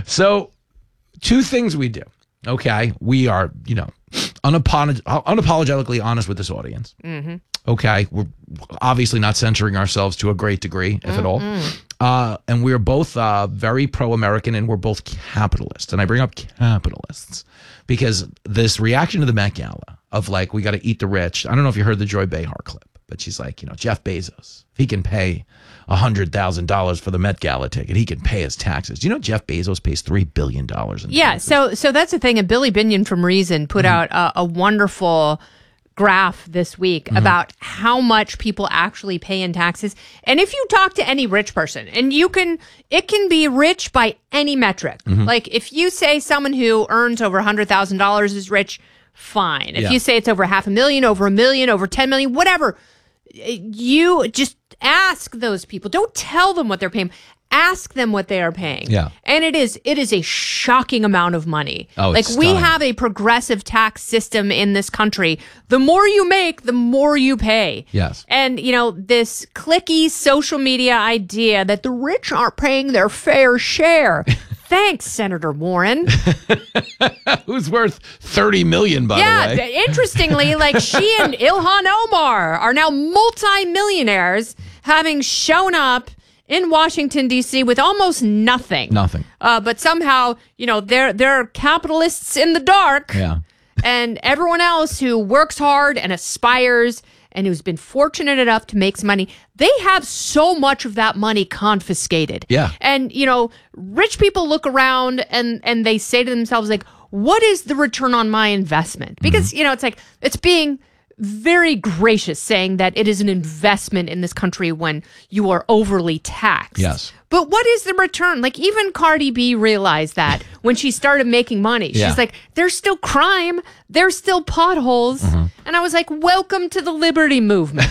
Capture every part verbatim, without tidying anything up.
So two things we do. Okay. We are, you know, unapolog- unapologetically honest with this audience. Mm-hmm. Okay. We're obviously not censoring ourselves to a great degree, if mm-hmm. at all. Uh, and we're both uh, very pro-American, and we're both capitalists. And I bring up capitalists because this reaction to the Met Gala of like, we got to eat the rich. I don't know if you heard the Joy Behar clip, but she's like, you know, Jeff Bezos, if he can pay one hundred thousand dollars for the Met Gala ticket, he can pay his taxes. Do you know Jeff Bezos pays three billion dollars in yeah, taxes? so so that's the thing. And Billy Binion from Reason put mm-hmm. out a, a wonderful graph this week mm-hmm. about how much people actually pay in taxes. And if you talk to any rich person, and you can, it can be rich by any metric. Mm-hmm. Like if you say someone who earns over one hundred thousand dollars is rich, fine. If yeah. you say it's over half a million, over a million, over ten million, whatever, you just ask those people. Don't tell them what they're paying. Ask them what they are paying. Yeah. And it is it is a shocking amount of money. Oh, like it's we stunning. have a progressive tax system in this country. The more you make, the more you pay. Yes. And you know, this cliquey social media idea that the rich aren't paying their fair share. Thanks, Senator Warren. Who's worth thirty million dollars, by yeah, the way. Yeah, interestingly, like she and Ilhan Omar are now multi-millionaires, having shown up in Washington, D C with almost nothing. Nothing. Uh, but somehow, you know, they're they're capitalists in the dark. Yeah. And everyone else who works hard and aspires and who's been fortunate enough to make some money, they have so much of that money confiscated. Yeah. And, you know, rich people look around and, and they say to themselves, like, what is the return on my investment? Because, mm-hmm. you know, it's like, it's being very gracious saying that it is an investment in this country when you are overly taxed. Yes. But what is the return? Like, even Cardi B realized that when she started making money. Yeah. She's like, there's still crime. There's still potholes. Mm-hmm. And I was like, welcome to the liberty movement.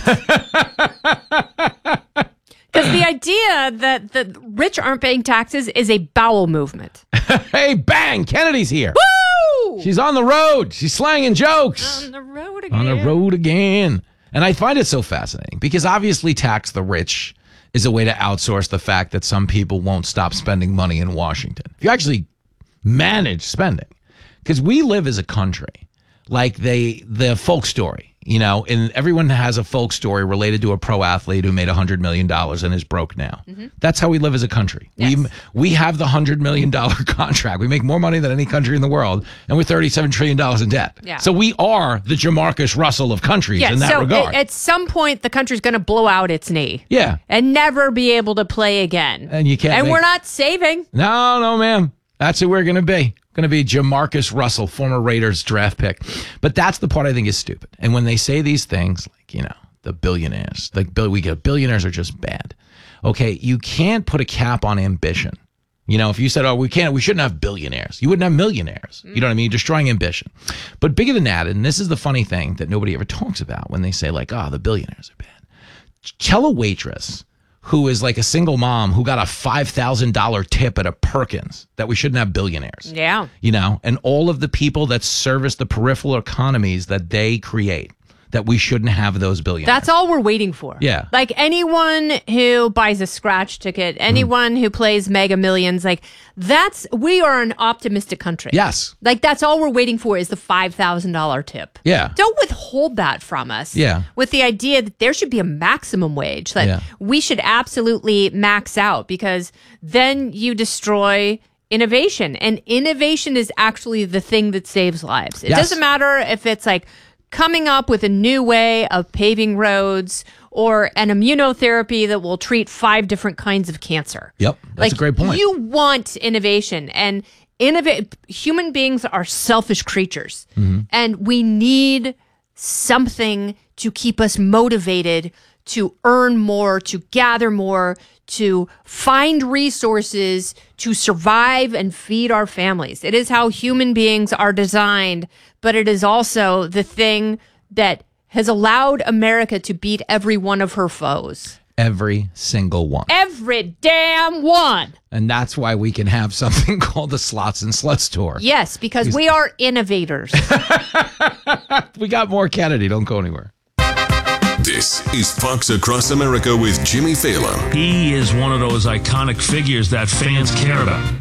Because the idea that the rich aren't paying taxes is a bowel movement. Hey, bang! Kennedy's here. Woo! She's on the road. She's slanging jokes. On the road again. On the road again. And I find it so fascinating because obviously tax the rich is a way to outsource the fact that some people won't stop spending money in Washington. If you actually manage spending, because we live as a country like they the folk story. You know, and everyone has a folk story related to a pro athlete who made one hundred million dollars and is broke now. Mm-hmm. That's how we live as a country. Yes. We we have the one hundred million dollars contract. We make more money than any country in the world, and we're thirty-seven trillion dollars in debt. Yeah. So we are the Jamarcus Russell of countries yeah, in that so regard. At, at some point, the country's going to blow out its knee. Yeah. And never be able to play again. And you can't And make- we're not saving. No, no, ma'am. That's who we're going to be. Going to be Jamarcus Russell, former Raiders draft pick. But that's the part I think is stupid. And when they say these things, like, you know, the billionaires, like we get billionaires are just bad. Okay, you can't put a cap on ambition. You know, if you said, oh, we can't, we shouldn't have billionaires, you wouldn't have millionaires. Mm. You know what I mean? You're destroying ambition. But bigger than that, and this is the funny thing that nobody ever talks about when they say, like, oh, the billionaires are bad. Tell a waitress who is like a single mom who got a five thousand dollars tip at a Perkins that we shouldn't have billionaires. Yeah. You know, and all of the people that service the peripheral economies that they create, that we shouldn't have those billionaires. That's all we're waiting for. Yeah. Like anyone who buys a scratch ticket, anyone mm. who plays Mega Millions, like that's, we are an optimistic country. Yes. Like that's all we're waiting for is the five thousand dollars tip. Yeah. Don't withhold that from us. Yeah. With the idea that there should be a maximum wage, that Yeah. we should absolutely max out, because then you destroy innovation. And innovation is actually the thing that saves lives. It Yes. doesn't matter if it's like coming up with a new way of paving roads or an immunotherapy that will treat five different kinds of cancer. Yep. That's like, a great point. You want innovation, and innovate. Human beings are selfish creatures, mm-hmm. and we need something to keep us motivated to earn more, to gather more, to find resources, to survive and feed our families. It is how human beings are designed, but it is also the thing that has allowed America to beat every one of her foes. Every single one. Every damn one. And that's why we can have something called the Slots and Sluts Tour. Yes, because we are innovators. We got more Kennedy. Don't go anywhere. This is Fox Across America with Jimmy Fallon. He is one of those iconic figures that fans care about.